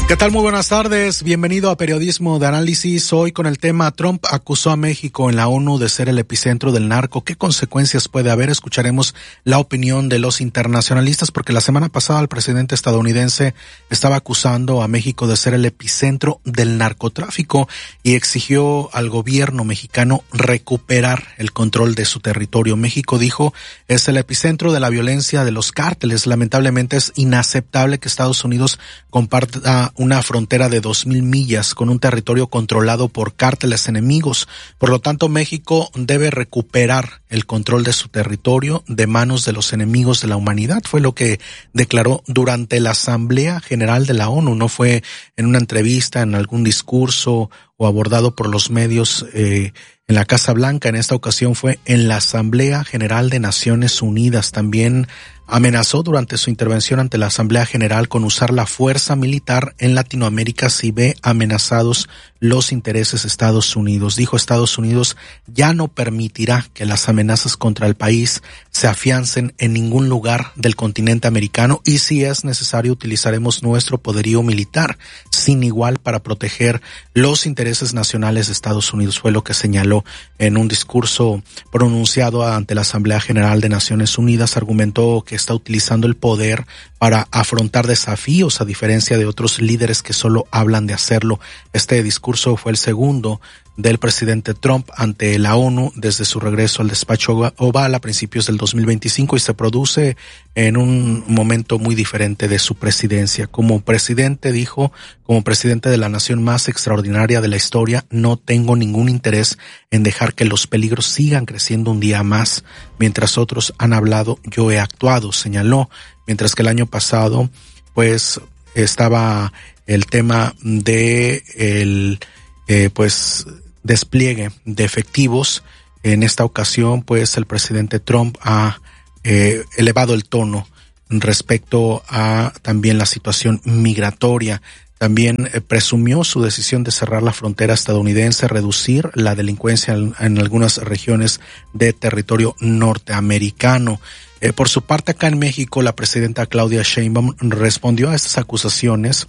¿Qué tal? Muy buenas tardes. Bienvenido a Periodismo de Análisis. Hoy con el tema Trump acusó a México en la ONU de ser el epicentro del narco. ¿Qué consecuencias puede haber? Escucharemos la opinión de los internacionalistas porque la semana pasada el presidente estadounidense estaba acusando a México de ser el epicentro del narcotráfico y exigió al gobierno mexicano recuperar el control de su territorio. México, dijo, es el epicentro de la violencia de los cárteles. Lamentablemente es inaceptable que Estados Unidos comparta una frontera de 2,000 millas con un territorio controlado por cárteles enemigos. Por lo tanto, México debe recuperar el control de su territorio de manos de los enemigos de la humanidad. Fue lo que declaró durante la Asamblea General de la ONU. No fue en una entrevista, en algún discurso o abordado por los medios en la Casa Blanca. En esta ocasión fue en la Asamblea General de Naciones Unidas. También amenazó durante su intervención ante la Asamblea General con usar la fuerza militar en Latinoamérica si ve amenazados los intereses de Estados Unidos. Dijo, Estados Unidos ya no permitirá que las amenazas contra el país se afiancen en ningún lugar del continente americano y si es necesario utilizaremos nuestro poderío militar sin igual para proteger los intereses nacionales de Estados Unidos. Fue lo que señaló en un discurso pronunciado ante la Asamblea General de Naciones Unidas. Argumentó que está utilizando el poder para afrontar desafíos a diferencia de otros líderes que solo hablan de hacerlo. Este discurso fue el segundo del presidente Trump ante la ONU desde su regreso al despacho Oval a principios del 2025 y se produce en un momento muy diferente de su presidencia. Como presidente, dijo, como presidente de la nación más extraordinaria de la historia, no tengo ningún interés en dejar que los peligros sigan creciendo un día más. Mientras otros han hablado, yo he actuado, señaló. Mientras que el año pasado, pues, estaba el tema de el, despliegue de efectivos. En esta ocasión, pues, el presidente Trump ha elevado el tono respecto a también la situación migratoria. También presumió su decisión de cerrar la frontera estadounidense, reducir la delincuencia en algunas regiones de territorio norteamericano. Por su parte, acá en México, la presidenta Claudia Sheinbaum respondió a estas acusaciones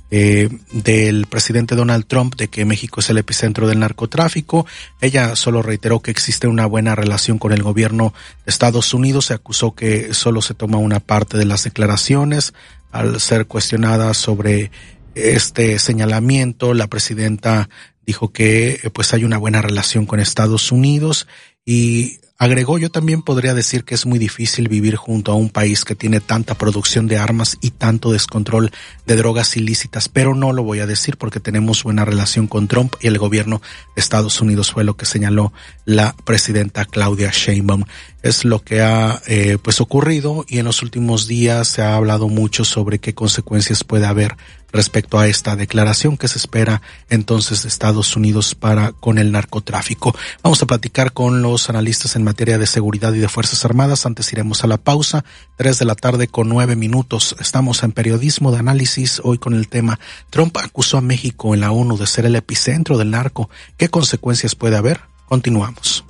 del presidente Donald Trump de que México es el epicentro del narcotráfico. Ella solo reiteró que existe una buena relación con el gobierno de Estados Unidos. Se acusó que solo se toma una parte de las declaraciones. Al ser cuestionada sobre este señalamiento, la presidenta dijo que pues hay una buena relación con Estados Unidos y agregó, yo también podría decir que es muy difícil vivir junto a un país que tiene tanta producción de armas y tanto descontrol de drogas ilícitas, pero no lo voy a decir porque tenemos buena relación con Trump y el gobierno de Estados Unidos, fue lo que señaló la presidenta Claudia Sheinbaum. Es lo que ha ocurrido y en los últimos días se ha hablado mucho sobre qué consecuencias puede haber respecto a esta declaración que se espera entonces de Estados Unidos para con el narcotráfico. Vamos a platicar con los analistas en materia de seguridad y de Fuerzas Armadas. Antes iremos a la pausa, 3:09 p.m. Estamos en Periodismo de Análisis, hoy con el tema Trump acusó a México en la ONU de ser el epicentro del narco. ¿Qué consecuencias puede haber? Continuamos.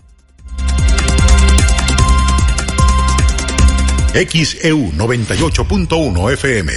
XEU 98.1 FM.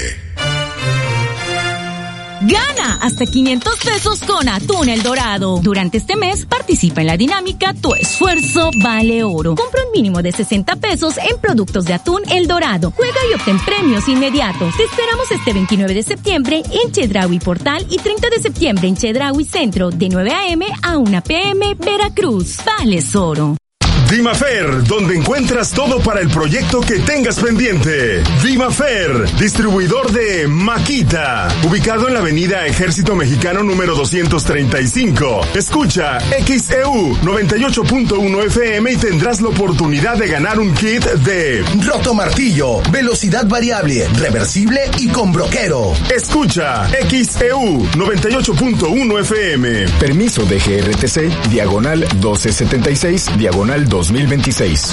Gana hasta 500 pesos con Atún El Dorado. Durante este mes participa en la dinámica Tu Esfuerzo Vale Oro. Compra un mínimo de 60 pesos en productos de Atún El Dorado. Juega y obtén premios inmediatos. Te esperamos este 29 de septiembre en Chedraui Portal y 30 de septiembre en Chedraui Centro de 9 a.m. a 1 p.m. Veracruz. Vales Oro. Dimafer, donde encuentras todo para el proyecto que tengas pendiente. Dimafer, distribuidor de Maquita, ubicado en la avenida Ejército Mexicano número 235. Escucha XEU 98.1 FM y tendrás la oportunidad de ganar un kit de rotomartillo, velocidad variable, reversible y con broquero. Escucha XEU 98.1 FM. Permiso de GRTC, diagonal 1276, diagonal 2026.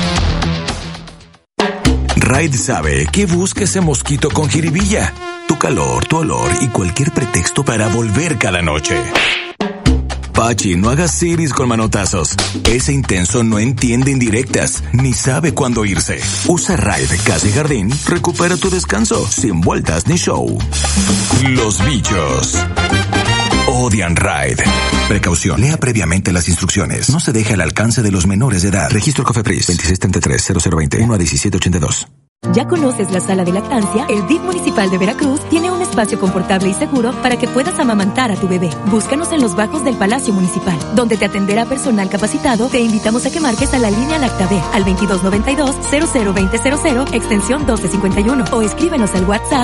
Raid sabe que busca ese mosquito con jiribilla, tu calor, tu olor y cualquier pretexto para volver cada noche. Pachi, no hagas siris con manotazos. Ese intenso no entiende indirectas, ni sabe cuándo irse. Usa Raid Casa y Jardín, recupera tu descanso, sin vueltas ni show. Los bichos odian Raid. Precaución, lea previamente las instrucciones. No se deje al alcance de los menores de edad. Registro COFEPRIS 2633-0020 1-1782. ¿Ya conoces la sala de lactancia? El DIF municipal de Veracruz tiene un espacio confortable y seguro para que puedas amamantar a tu bebé. Búscanos en los bajos del Palacio Municipal, donde te atenderá personal capacitado. Te invitamos a que marques a la línea Lactabe al 2292-002000, extensión 1251, o escríbenos al WhatsApp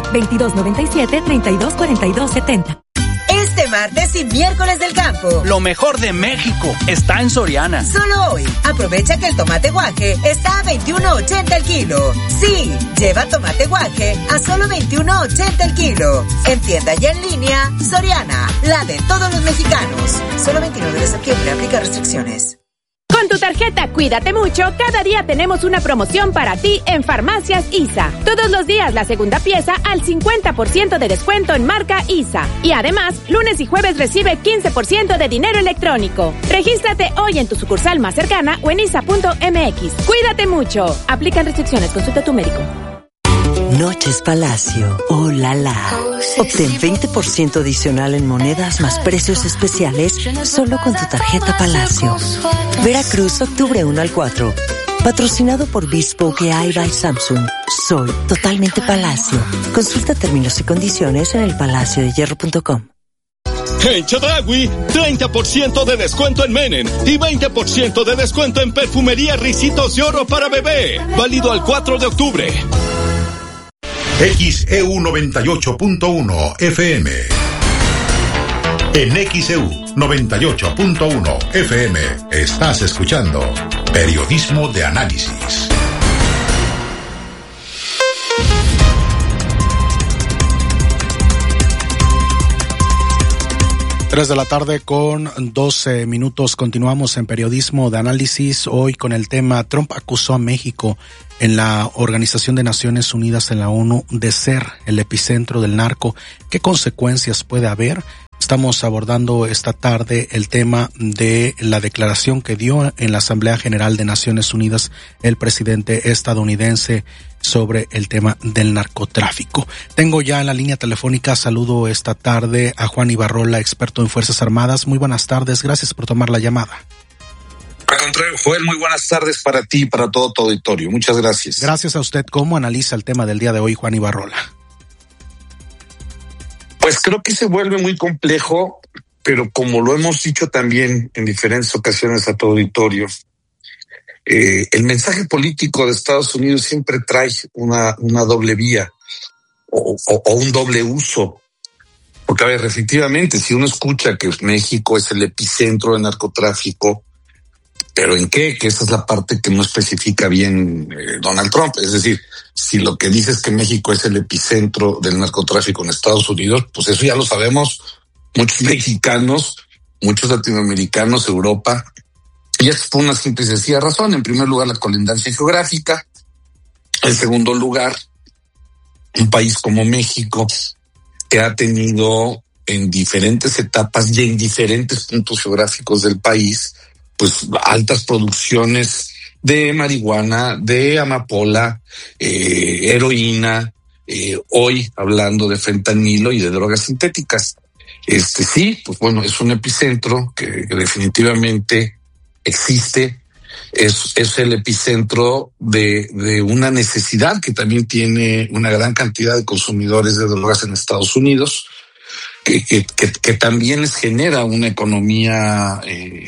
2297-324270. Este martes y miércoles del campo. Lo mejor de México está en Soriana. Solo hoy, aprovecha que el tomate guaje está a $21.80 el kilo. Sí, lleva tomate guaje a solo $21.80 el kilo. En tienda y en línea, Soriana, la de todos los mexicanos. Solo 29 de septiembre, aplica restricciones. Con tu tarjeta Cuídate Mucho, cada día tenemos una promoción para ti en Farmacias ISA. Todos los días la segunda pieza al 50% de descuento en marca ISA. Y además, lunes y jueves recibe 15% de dinero electrónico. Regístrate hoy en tu sucursal más cercana o en isa.mx. Cuídate mucho. Aplican restricciones. Consulta a tu médico. Noches Palacio. ¡Oh, la la! Obtén 20% adicional en monedas más precios especiales solo con tu tarjeta Palacio. Veracruz, octubre 1 al 4. Patrocinado por Bespoke AI by Samsung. Soy totalmente Palacio. Consulta términos y condiciones en elpalaciodehierro.com. En Chedraui, 30% de descuento en Menem y 20% de descuento en perfumería Ricitos de Oro para bebé. Válido al 4 de octubre. XEU 98.1 FM. En XEU 98.1 FM estás escuchando Periodismo de Análisis. Tres de la tarde con 12 minutos. Continuamos en Periodismo de Análisis, hoy con el tema: Trump acusó a México en la Organización de Naciones Unidas, en la ONU, de ser el epicentro del narco. ¿Qué consecuencias puede haber? Estamos abordando esta tarde el tema de la declaración que dio en la Asamblea General de Naciones Unidas el presidente estadounidense sobre el tema del narcotráfico. Tengo ya en la línea telefónica, saludo esta tarde a Juan Ibarrola, experto en Fuerzas Armadas. Muy buenas tardes, gracias por tomar la llamada. Al contrario, Joel, muy buenas tardes para ti y para todo tu auditorio. Muchas gracias. Gracias a usted. ¿Cómo analiza el tema del día de hoy, Juan Ibarrola? Pues creo que se vuelve muy complejo, pero como lo hemos dicho también en diferentes ocasiones a tu auditorio, el mensaje político de Estados Unidos siempre trae una doble vía o un doble uso. Porque, a ver, efectivamente, si uno escucha que México es el epicentro del narcotráfico, ¿pero en qué? Que esa es la parte que no especifica bien Donald Trump. Es decir, si lo que dice es que México es el epicentro del narcotráfico en Estados Unidos, pues eso ya lo sabemos muchos mexicanos, muchos latinoamericanos, Europa. Y es por una simple y sencilla razón. En primer lugar, la colindancia geográfica. En segundo lugar, un país como México, que ha tenido en diferentes etapas y en diferentes puntos geográficos del país, pues altas producciones de marihuana, de amapola, heroína, hoy hablando de fentanilo y de drogas sintéticas. Sí, pues bueno, es un epicentro que definitivamente existe, es el epicentro de una necesidad que también tiene una gran cantidad de consumidores de drogas en Estados Unidos, que también les genera una economía,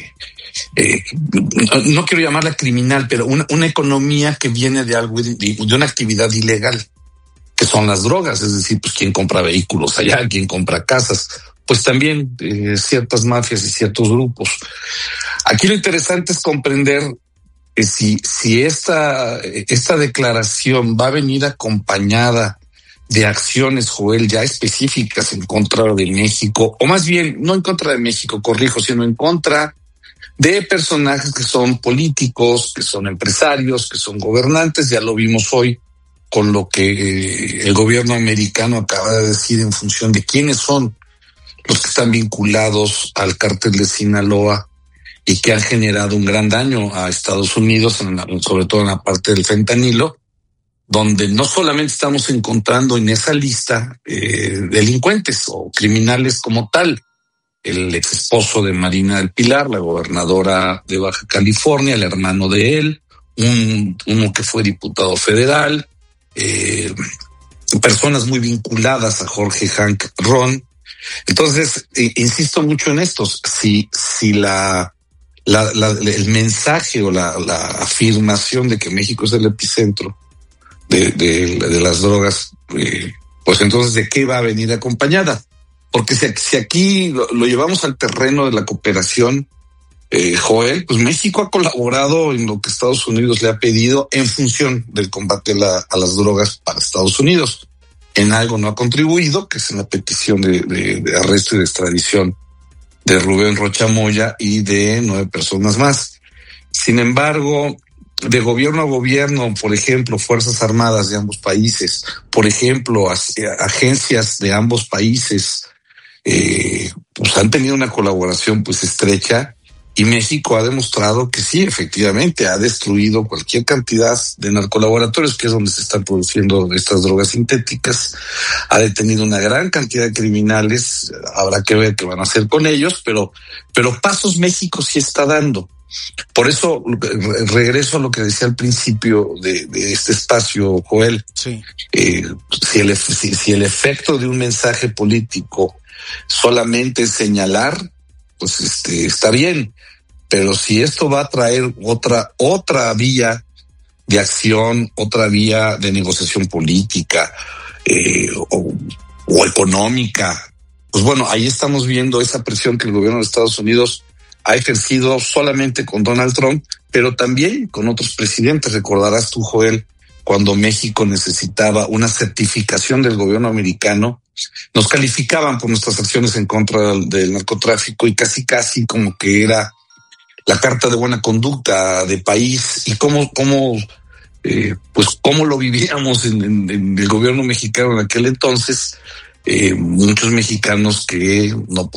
no quiero llamarla criminal, pero una economía que viene de algo, de una actividad ilegal, que son las drogas. Es decir, pues quién compra vehículos allá, quién compra casas, pues también ciertas mafias y ciertos grupos. Aquí lo interesante es comprender que si esta declaración va a venir acompañada de acciones, Joel, ya específicas en contra de México, o más bien, no en contra de México, corrijo, sino en contra de personajes que son políticos, que son empresarios, que son gobernantes. Ya lo vimos hoy con lo que el gobierno americano acaba de decir en función de quiénes son los que están vinculados al cártel de Sinaloa y que han generado un gran daño a Estados Unidos, sobre todo en la parte del fentanilo, donde no solamente estamos encontrando en esa lista delincuentes o criminales como tal, el ex esposo de Marina del Pilar, la gobernadora de Baja California, el hermano de él, uno que fue diputado federal, personas muy vinculadas a Jorge Hank Ron. Entonces, insisto mucho en estos. Si el mensaje o la afirmación de que México es el epicentro de las drogas, pues entonces ¿de qué va a venir acompañada? Porque si aquí lo llevamos al terreno de la cooperación, Joel, pues México ha colaborado en lo que Estados Unidos le ha pedido en función del combate a las drogas para Estados Unidos. En algo no ha contribuido, que es en la petición de arresto y de extradición de Rubén Rocha Moya y de 9 personas más. Sin embargo, de gobierno a gobierno, por ejemplo, Fuerzas Armadas de ambos países, por ejemplo, agencias de ambos países, pues han tenido una colaboración pues estrecha, y México ha demostrado que sí, efectivamente, ha destruido cualquier cantidad de narcolaboratorios, que es donde se están produciendo estas drogas sintéticas, ha detenido una gran cantidad de criminales, habrá que ver qué van a hacer con ellos, pero pasos México sí está dando. Por eso regreso a lo que decía al principio de este espacio, Joel. Sí. Si el efecto de un mensaje político solamente es señalar, pues está bien, pero si esto va a traer otra vía de acción, otra vía de negociación política o económica, pues bueno, ahí estamos viendo esa presión que el gobierno de Estados Unidos ha ejercido solamente con Donald Trump, pero también con otros presidentes. Recordarás tú, Joel, cuando México necesitaba una certificación del gobierno americano, nos calificaban por nuestras acciones en contra del narcotráfico y casi como que era la carta de buena conducta de país, y cómo lo vivíamos en el gobierno mexicano en aquel entonces. Muchos mexicanos que no